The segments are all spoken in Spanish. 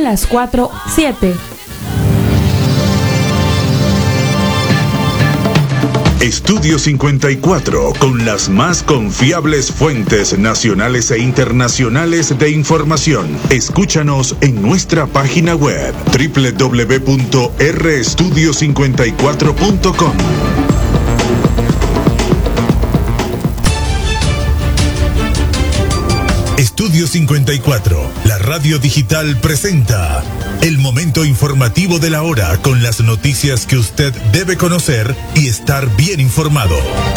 las 4:07. Estudio 54, con las más confiables fuentes nacionales e internacionales de información. Escúchanos en nuestra página web www.restudio54.com. Estudio 54, la radio digital presenta el momento informativo de la hora con las noticias que usted debe conocer y estar bien informado.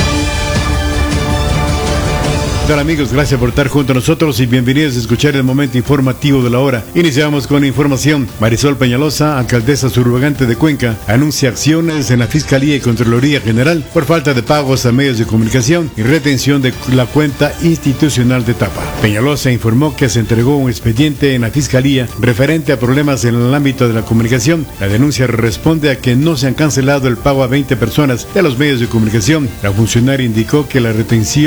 Hola amigos, gracias por estar junto a nosotros y bienvenidos a escuchar el momento informativo de la hora. Iniciamos con la información. Marisol Peñalosa, alcaldesa subrogante de Cuenca, anuncia acciones en la Fiscalía y Contraloría General por falta de pagos a medios de comunicación y retención de la cuenta institucional de Tapa. Peñalosa informó que se entregó un expediente en la Fiscalía referente a problemas en el ámbito de la comunicación. La denuncia responde a que no se han cancelado el pago a 20 personas de los medios de comunicación. La funcionaria indicó que la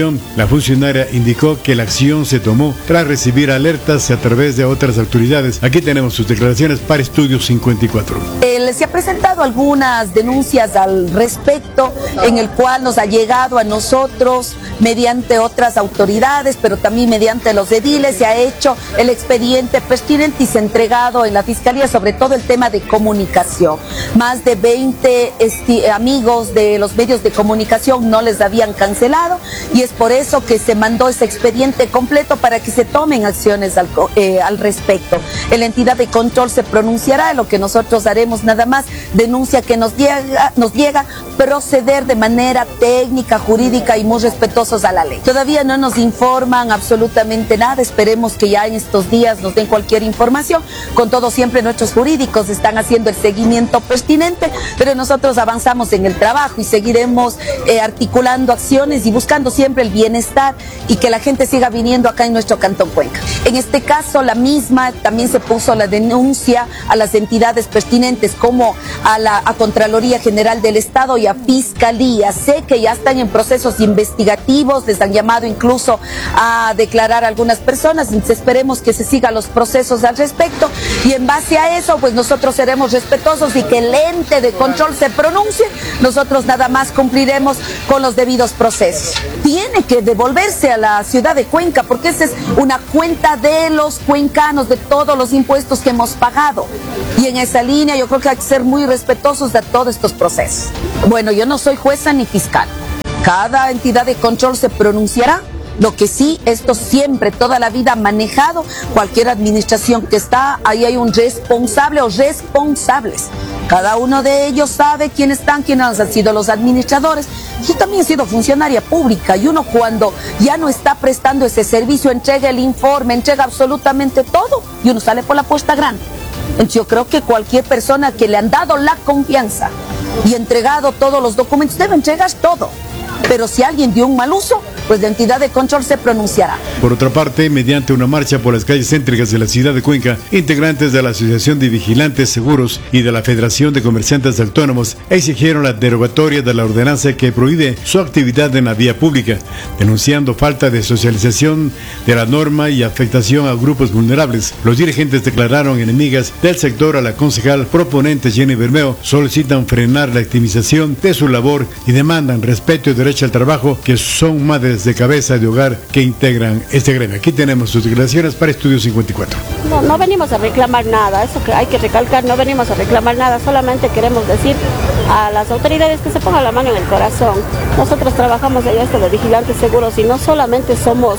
acción se tomó tras recibir alertas a través de otras autoridades. Aquí tenemos sus declaraciones para Estudio 54. Se ha presentado algunas denuncias al respecto, en el cual nos ha llegado a nosotros mediante otras autoridades, pero también mediante los ediles. Se ha hecho el expediente pertinente y se ha entregado en la Fiscalía, sobre todo el tema de comunicación. Más de 20 amigos de los medios de comunicación no les habían cancelado y es por eso que se mandó ese expediente completo para que se tomen acciones al respecto. La entidad de control se pronunciará. Lo que nosotros haremos nada más, denuncia que nos llega, proceder de manera técnica, jurídica y muy respetuosos a la ley. Todavía no nos informan absolutamente nada, esperemos que ya en estos días nos den cualquier información. Con todo, siempre nuestros jurídicos están haciendo el seguimiento pertinente, pero nosotros avanzamos en el trabajo y seguiremos articulando acciones y buscando siempre el bienestar y que la gente siga viniendo acá en nuestro Cantón Cuenca. En este caso, la misma, también se puso la denuncia a las entidades pertinentes como a Contraloría General del Estado y a Fiscalía. Sé que ya están en procesos investigativos, les han llamado incluso a declarar a algunas personas, entonces esperemos que se sigan los procesos al respecto y en base a eso, pues nosotros seremos respetuosos y que el ente de control se pronuncie, nosotros nada más cumpliremos con los debidos procesos. Tiene que devolverse a la ciudad de Cuenca, porque esa es una cuenta de los cuencanos, de todos los impuestos que hemos pagado. Y en esa línea yo creo que hay que ser muy respetuosos de todos estos procesos. Bueno, yo no soy jueza ni fiscal. Cada entidad de control se pronunciará. Lo que sí, esto siempre, toda la vida manejado, cualquier administración que está, ahí hay un responsable o responsables. Cada uno de ellos sabe quiénes han sido los administradores. Yo también he sido funcionaria pública y uno cuando ya no está prestando ese servicio, entrega el informe, entrega absolutamente todo y uno sale por la puerta grande. Entonces yo creo que cualquier persona que le han dado la confianza y entregado todos los documentos debe entregar todo. Pero si alguien dio un mal uso, pues la entidad de control se pronunciará. Por otra parte, mediante una marcha por las calles céntricas de la ciudad de Cuenca, integrantes de la Asociación de Vigilantes Seguros y de la Federación de Comerciantes Autónomos exigieron la derogatoria de la ordenanza que prohíbe su actividad en la vía pública, denunciando falta de socialización de la norma y afectación a grupos vulnerables. Los dirigentes declararon enemigas del sector a la concejal proponente Jenny Bermeo, solicitan frenar la activización de su labor y demandan respeto y derecho al trabajo, que son madres de cabeza de hogar que integran este gremio. Aquí tenemos sus declaraciones para Estudio 54. No venimos a reclamar nada, eso que hay que recalcar, no venimos a reclamar nada, solamente queremos decir a las autoridades que se pongan la mano en el corazón. Nosotros trabajamos en esto de vigilantes seguros y no solamente somos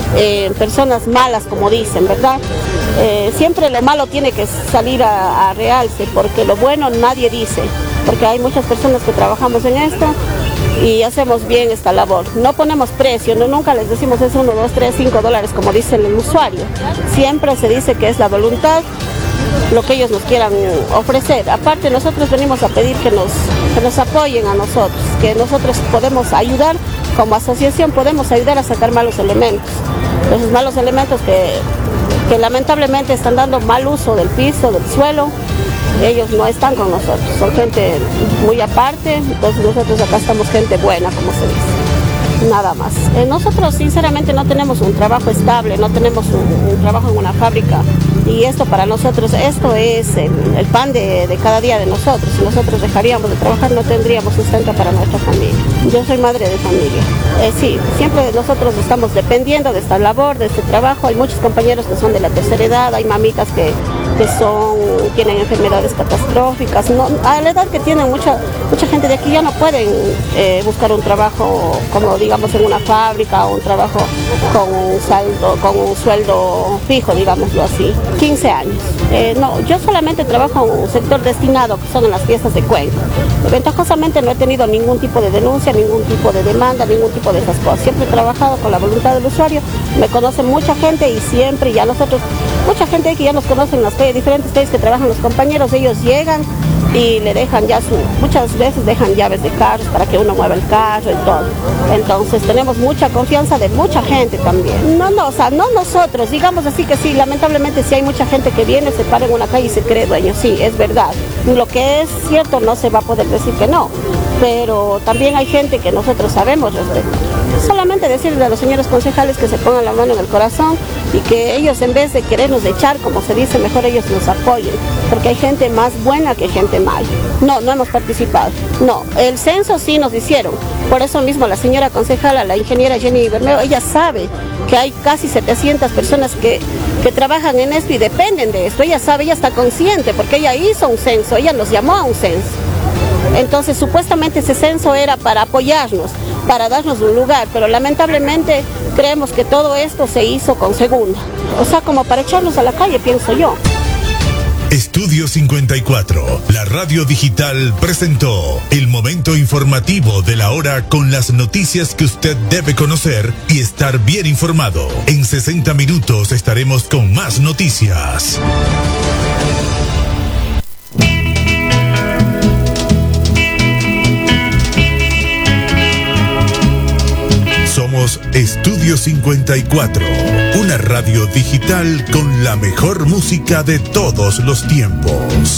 personas malas, como dicen, ¿verdad? Siempre lo malo tiene que salir a realce, porque lo bueno nadie dice, porque hay muchas personas que trabajamos en esto y hacemos bien esta labor. No ponemos precio, nunca les decimos es 1, 2, 3, 5 dólares como dice el usuario. Siempre se dice que es la voluntad, lo que ellos nos quieran ofrecer. Aparte, nosotros venimos a pedir que nos apoyen a nosotros, que nosotros podemos ayudar, como asociación podemos ayudar a sacar malos elementos. Esos malos elementos que lamentablemente están dando mal uso del piso, del suelo. Ellos no están con nosotros, son gente muy aparte, entonces nosotros acá estamos gente buena, como se dice. nada más. Nosotros sinceramente no tenemos un trabajo estable, no tenemos un trabajo en una fábrica, y esto para nosotros, esto es el pan de cada día de nosotros. Si nosotros dejaríamos de trabajar, no tendríamos sustento para nuestra familia. Yo soy madre de familia. Sí, siempre nosotros estamos dependiendo de esta labor, de este trabajo. Hay muchos compañeros que son de la tercera edad, hay mamitas que tienen enfermedades catastróficas. No, a la edad que tienen, mucha gente de aquí ya no pueden buscar un trabajo como digamos en una fábrica, o un trabajo con un sueldo fijo, digámoslo así. 15 años. No, yo solamente trabajo en un sector destinado, que son en las fiestas de Cuenca. Ventajosamente no he tenido ningún tipo de denuncia, ningún tipo de demanda, ningún tipo de esas cosas. Siempre he trabajado con la voluntad del usuario. Me conoce mucha gente y siempre ya nosotros, mucha gente que ya nos conoce en las calles, diferentes calles que trabajan los compañeros, ellos llegan y le dejan ya muchas veces dejan llaves de carros para que uno mueva el carro y todo. Entonces tenemos mucha confianza de mucha gente también. No, o sea, no nosotros, digamos así que sí, lamentablemente sí hay mucha gente que viene, se para en una calle y se cree dueño, sí, es verdad. Lo que es cierto no se va a poder decir que no, pero también hay gente que nosotros sabemos respetar. Solamente decirle a los señores concejales que se pongan la mano en el corazón y que ellos, en vez de querernos echar, como se dice, mejor ellos nos apoyen, porque hay gente más buena que gente mala. No hemos participado. No, el censo sí nos hicieron. Por eso mismo la señora concejala, la ingeniera Jenny Bermeo, ella sabe que hay casi 700 personas que trabajan en esto y dependen de esto. Ella sabe, ella está consciente, porque ella hizo un censo, ella nos llamó a un censo. Entonces supuestamente ese censo era para apoyarnos, para darnos un lugar, pero lamentablemente creemos que todo esto se hizo con segunda. O sea, como para echarnos a la calle, pienso yo. Estudio 54, la radio digital presentó el momento informativo de la hora con las noticias que usted debe conocer y estar bien informado. En 60 minutos estaremos con más noticias. Somos Estudio 54, una radio digital con la mejor música de todos los tiempos.